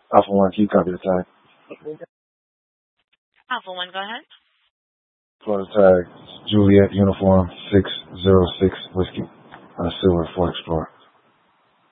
Alpha 1, can you copy the tag? Alpha 1, go ahead. Florida tag, Juliet Uniform 606 Whiskey, Silver Ford Explorer.